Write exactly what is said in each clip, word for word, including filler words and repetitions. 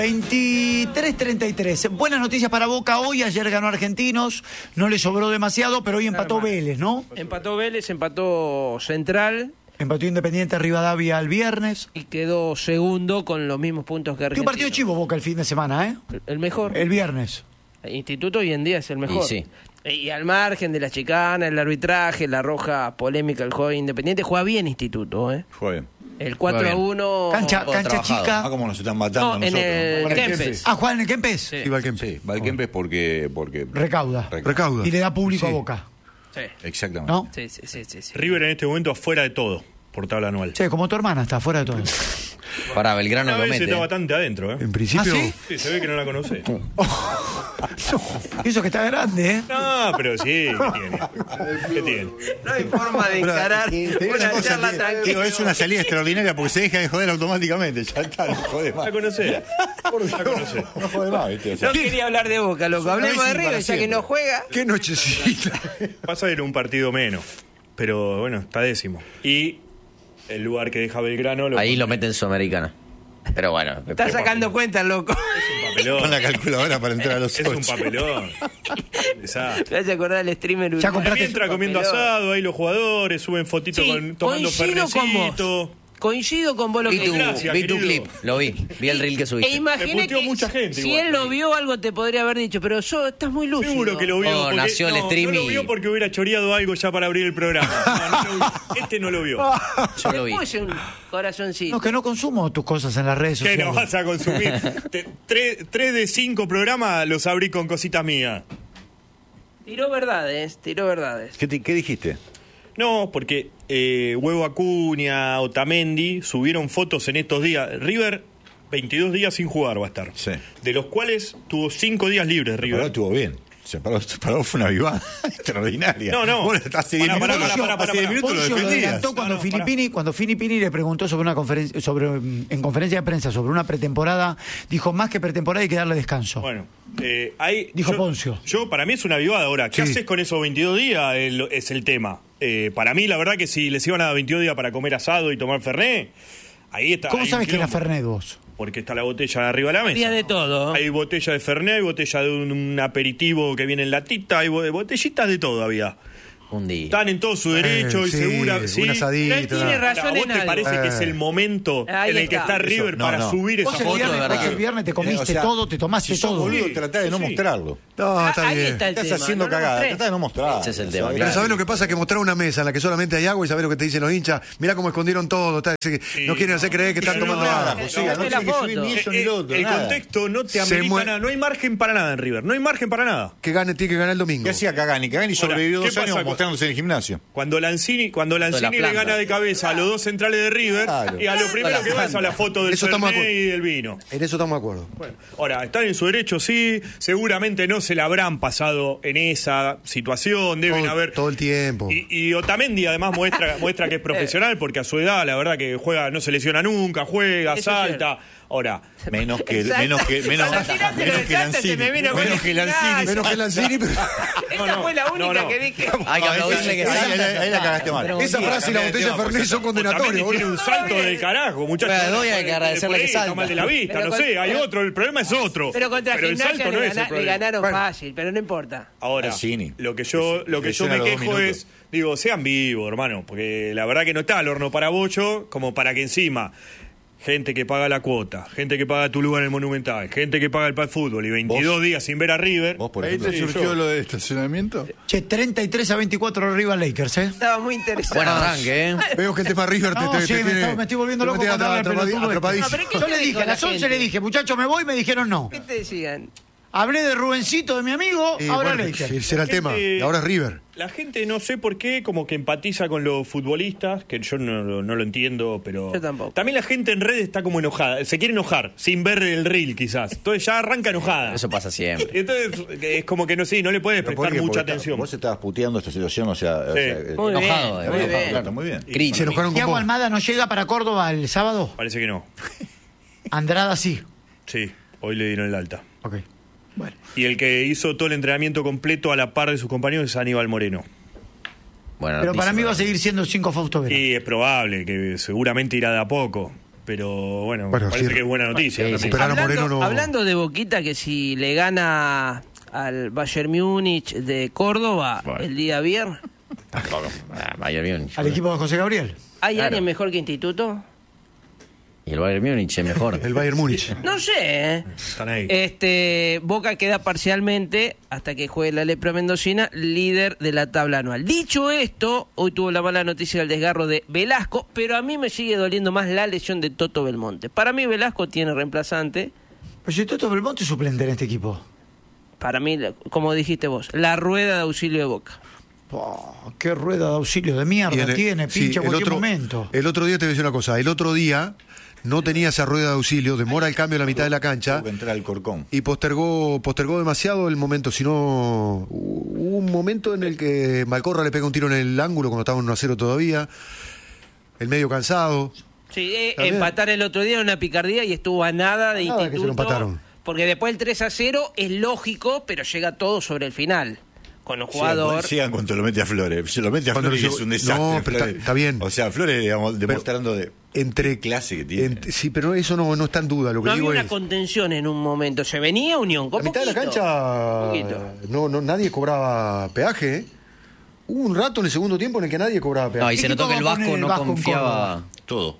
veintitrés treinta y tres. Buenas noticias para Boca hoy. Ayer ganó Argentinos, no le sobró demasiado, pero hoy empató Hermano. Vélez, ¿no? Empató Vélez, empató Central Empató Independiente Rivadavia el viernes. y quedó segundo con los mismos puntos que Qué Argentinos. partido chivo Boca el fin de semana, ¿eh? El- El mejor. El viernes. El Instituto hoy en día es el mejor. Y sí. Y al margen de la chicana, el arbitraje, la roja polémica, el juego Independiente, juega bien Instituto, ¿eh? Juega bien. El cuatro a uno. Cancha, todo cancha trabajado. chica. Ah, como nos están matando No, a en nosotros. el Bueno, Kempes. Ah, ¿juegan en el Kempes? Sí. Y va al Kempes. Sí, va al Kempes porque, porque... Recauda. Recauda. Y le da público Sí. a Boca, Sí. Exactamente. ¿no? Sí, sí, sí, sí, sí. River en este momento afuera de todo, por tabla anual. Che, como tu hermana está fuera de todo. Para Belgrano Una lo vez mete. está bastante adentro, ¿eh? En principio. ¿Ah, sí? Sí, se ve que no la conoce. Y eso que está grande, ¿eh? No, pero sí, ¿qué tiene? ¿Qué tiene? No hay forma de encarar Te digo una una cosa, charla te- tranquila. digo, es una salida extraordinaria porque se deja de joder automáticamente. Ya está, no jode más. La conocés. La conocés. No jode más, ¿viste? O sea, No quería hablar de Boca, loco. Hablemos de análisis para River, ya que siempre. no juega. Qué nochecita. Pasa a ir un partido menos, pero bueno, está décimo. Y el lugar que deja Belgrano lo Ahí lo mete en Sudamericana. Pero bueno. Está sacando cuentas, loco. papelón. con la calculadora para entrar a los Es un ocho. papelón. Exacto. Te vas a acordar del streamer. Ya uruguayo. compraste- Mientras comiendo Papelón. asado, ahí los jugadores suben fotitos Sí, con, tomando coincido con vos. fernecito. Coincido con vos lo Vi que tu, Gracias, vi tu querido. clip, lo vi. Vi el reel que E subiste. imaginé Me puteó que mucha gente si igual. él lo vio, algo te podría haber dicho, pero yo estás muy lúcido. Seguro que lo vio. Oh, porque, nació el no, stream no lo y- vio porque hubiera choreado algo ya para abrir el programa. No, no lo vio. Este no lo vio. Yo lo vi. Le puse un corazoncito. No, que no consumo tus cosas en las redes ¿Qué sociales. no vas a consumir? Te- tres, tres de cinco programas los abrí con cositas mías. Tiró verdades, tiró verdades. ¿Qué, te- qué dijiste? No, porque eh, Huevo Acuña, Otamendi subieron fotos en estos días. River, veintidós días sin jugar va a estar. Sí. De los cuales tuvo cinco días libres Paró, River. estuvo bien. Se paró, se paró, fue una vivada extraordinaria. No, no. Bueno, hace diez Pará, pará, minutos, pará, pará, hace diez pará. minutos lo Poncio lo defendías. adelantó cuando No, no, pará. Filippini, cuando Filippini le preguntó sobre una conferencia, sobre mm, en conferencia de prensa sobre una pretemporada, dijo más que pretemporada hay que darle descanso. Bueno, eh, ahí, Dijo yo- Poncio. Yo, para mí es una vivada ahora. ¿Qué Sí. haces con esos veintidós días? El- es el tema. Eh, para mí, la verdad que si les iban a dar veintidós días para comer asado y tomar Fernet, ahí está. ¿Cómo hay sabes un que era quilombo. Fernet vos? Porque está la botella de arriba de la mesa. Había de todo. Hay botella de Fernet, hay botella de un, un aperitivo que viene en latita, hay bo- botellitas de todo había. Un día. Están en todo su derecho Eh, y sí, segura. un Sí. asadito, Él tiene nada. Ahora, razón ¿a vos en te algo. parece que es Eh. el momento Ahí en el que está. está River Eso, no, para no. subir esa Vos el foto? viernes, de vos verdad. el viernes te comiste Eh, o sea, todo, te tomaste si sos todo. boludo, tratá de no Sí. mostrarlo. No, está Ahí bien. está el Estás tema. haciendo no lo cagada, mostré. tratá de no mostrarlo. Ese es el O tema, sea, claro. Pero ¿sabés lo que pasa? Que mostrar una mesa en la que solamente hay agua y saber lo que te dicen los hinchas. Mirá cómo escondieron todo. Está, sí, no quieren hacer creer que están Pero no, tomando nada, agua. José, no, no no, tiene que la subir foto. ni eso Eh, ni lo otro. el nada. contexto no te Se amerita mue- nada. No hay margen para nada en River. No hay margen para nada. Que gane, tiene que ganar el domingo. ¿Qué hacía Cagani? Cagani Ahora, sobrevivió ¿qué dos pasa años con- mostrándose en el gimnasio. Cuando Lanzini, cuando Lanzini la le planta. gana de cabeza a los dos centrales de River, Claro. y a lo primero la que va es a la foto del Eso estamos de Fernet acuerdo. y del vino. En eso estamos de acuerdo. Bueno, ahora, están en su derecho, sí. Seguramente no se la habrán pasado en esa situación. Deben Todo- haber. todo el tiempo. Y, y Otamendi además muestra, muestra que es profesional porque a su edad, la verdad que juega, no se lesiona nunca, juega, Eso es salta. Ahora, Menos que, Exacto. menos que, menos, Cuando tiraste menos lo de que Salta, Lanzini. se me vino con Menos el que Lanzini. gimnasio. Menos que Lanzini, pero Esa no, fue la no, única no. que dije. Hay que Ah, aplaudirle que ahí- salta. ahí- ahí la cagaste mal. Pero esa un frase y la botella de Fernet son condenatorios, Otamendi tiene boludo. un salto del carajo, muchachos. Pero doy, hay que agradecerle que Está salta. mal de la vista, Pero no con- sé, hay otro, el problema es otro. Pero contra el Gimnasia salto le, no es gana- el le problema. ganaron Bueno. fácil, pero no importa. Ahora, Lanzini. lo que yo, lo que yo Lesiona me los dos quejo minutos. es, digo, sean vivos, hermano, porque la verdad que no está al horno para bollo, como para que encima gente que paga la cuota, gente que paga tu lugar en el Monumental, gente que paga el Pal Fútbol y veintidós ¿Vos? días sin ver a River. Vos, por Ahí ejemplo. te Sí, surgió yo. lo del estacionamiento. Che, treinta y tres a veinticuatro arriba Lakers, ¿eh? Estaba muy interesante. Buen arranque, ¿eh? veo que el tema River te, No, te- sí, te me, tiene. está- me estoy volviendo te loco tiene cuando habla el atrapadi- pelotudo este. atrapadísimo. No, pero ¿qué Yo te le dijo dije, a la las once gente? le dije, muchachos, me voy, me dijeron no. ¿Qué te decían? Hablé de Rubencito, de mi amigo, Y ahora bueno, Lakers. ese era el tema. Gente- Y ahora es River. La gente no sé por qué como que empatiza con los futbolistas, que yo no, lo- no lo entiendo, pero... Yo tampoco. También la gente en redes está como enojada, se quiere enojar, sin ver el reel quizás. Entonces ya arranca enojada. Eso pasa siempre. Entonces es como que no sé, no le puedes Pero ¿por prestar qué? mucha Porque atención. Vos estabas puteando esta situación, o sea... o Sí. sea, eh, Muy bien, Enojado, muy enojado, bien. claro, está muy bien. Y Se enojaron con Thiago vos. Almada no llega para Córdoba el sábado. Parece que no. Andrada sí. Sí, hoy le dieron el alta. Ok. Bueno. Y el que hizo todo el entrenamiento completo a la par de sus compañeros es Aníbal Moreno. Buena Pero noticia, para mí va a ¿verdad? seguir siendo cinco Fausto Vera. Y es probable que seguramente irá de a poco. Pero bueno, Bueno, parece sí. que es buena noticia. Sí, también. sí. Superar a hablando, Moreno no- hablando de Boquita, que si le gana al Bayern Múnich de Córdoba Bueno. el día viernes, Ah, Bayern Múnich. Al equipo de José Gabriel. ¿hay Claro. alguien mejor que Instituto? Y el Bayern Múnich es mejor. El Bayern Múnich. No sé, ¿eh? Están ahí. Este, Boca queda parcialmente, hasta que juegue la Lepra Mendocina, líder de la tabla anual. Dicho esto, hoy tuvo la mala noticia del desgarro de Velasco, pero a mí me sigue doliendo más la lesión de Toto Belmonte. Para mí Velasco tiene reemplazante. Pero si Toto Belmonte es suplente en este equipo. Para mí, como dijiste vos, la rueda de auxilio de Boca. Oh, qué rueda de auxilio de mierda Y en el- tiene, sí, pincha en el cualquier otro, momento. El otro día te voy a decir una cosa. El otro día no tenía esa rueda de auxilio, demora el cambio en la mitad de la cancha Tuvo que entrar al Corcón. y postergó postergó demasiado el momento. Si no, hubo un momento en el que Malcorra le pega un tiro en el ángulo cuando estaba en uno a cero todavía. El medio cansado. Sí, eh, También. empatar el otro día era una picardía y estuvo a nada de A nada que se lo Instituto. empataron. Porque después el tres a cero es lógico, pero llega todo sobre el final. Con un jugador. Llegan cuando lo mete a Flores. Se lo mete a Cuando Flores y lo- es un desastre. no, pero está- Flores. está bien. O sea, Flores, digamos, demostrando de Entre qué clase que tiene. ent- sí, pero eso no, no está en duda. Lo que No había digo una es. contención en un momento. Se venía Unión. La Con mitad de la poquito. cancha Poquito. no, no, nadie cobraba peaje. ¿eh? Hubo un rato en el segundo tiempo en el que nadie cobraba peaje. No, y se ¿Qué notó que el equipo va a Vasco poner el no Vasco en confiaba. Todo.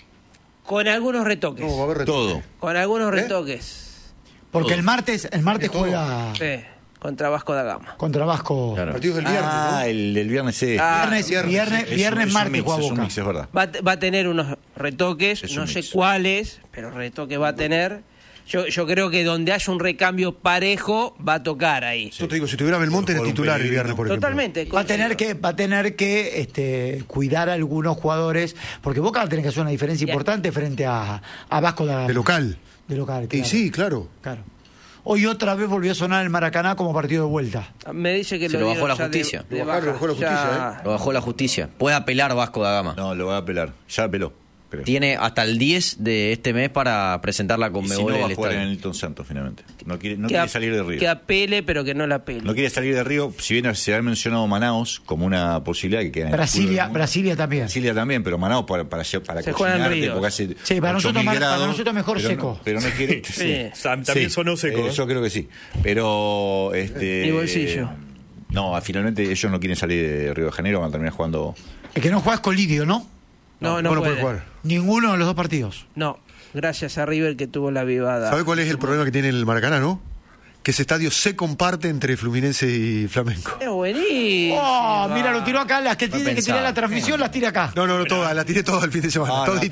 Con algunos retoques. No, va a haber reto- Todo. Con algunos ¿Eh? retoques. Porque todo. el martes, el martes todo. juega Sí, contra Vasco da Gama. contra Vasco. Claro. partidos del viernes, Ah, ¿no? el, el viernes es. Ah, Viernes, viernes. viernes, Es un- viernes, es un martes mix, juega es un Boca. mix, es verdad. Va, a- va a tener unos retoques, Es un no sé mix. cuáles, pero retoques va a tener. Yo, yo creo que donde haya un recambio parejo, va a tocar ahí. Yo te digo, si tuviera Belmonte era Por un titular el peligro. viernes, por ejemplo. Totalmente. Va a tener que, va a tener que este, cuidar a algunos jugadores, porque Boca va a tener que hacer una diferencia Ya. importante frente a, a Vasco da Gama. De local. De local, Y claro. sí, claro. Claro. Hoy otra vez volvió a sonar el Maracaná como partido de vuelta. Me dice que Se lo bajó dieron la ya de- justicia. de Lo bajaron, baja. lo bajó la justicia, Ya- Lo bajó la justicia. Puede apelar Vasco da Gama. No, lo va a apelar. Ya apeló. Creo. Tiene hasta el diez de este mes para presentarla con Y si Conmebol no, en va el a jugar en estadio. el Nilton Santos finalmente. No quiere, no que quiere ap- salir de Río. Que apele, pero que no la apele. No quiere salir de Río, si bien se ha mencionado Manaus como una posibilidad que queda en el Brasilia, culo del Brasilia también. Brasilia también, pero Manaus para, para, para Se juega en cocinarte, Río. porque hace Sí, para ocho nosotros mil más- para grados, nosotros mejor pero seco. No, pero no quiere. Sí. Sam- también sonó seco, eh, ¿eh? yo creo que sí. Pero. Este, Mi bolsillo. No, finalmente ellos no quieren salir de Río de Janeiro, van a terminar jugando. El que no juega es Colidio, ¿no? No, no, no, no puede. puede jugar. Ninguno de los dos partidos. No, gracias a River que tuvo la vivada. ¿Sabe cuál es el problema que tiene el Maracaná, no? Que ese estadio se comparte entre Fluminense y Flamengo. Es buenísimo. Oh, mira, lo tiró acá. Las que tienen que pensado. tirar la transmisión las tira acá. No, no, no, todas, la tiré todas el fin de semana. Ah, no. todita.